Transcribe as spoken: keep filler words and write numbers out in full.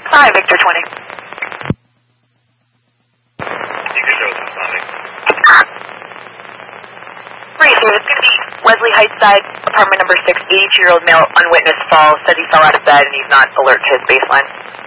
Hi, Victor twenty. You can show us responding. Three, so it's going to be Wesley Heights side, apartment number six, eighty-two-year-old male, unwitnessed fall, says he fell out of bed and he's not alert to his baseline.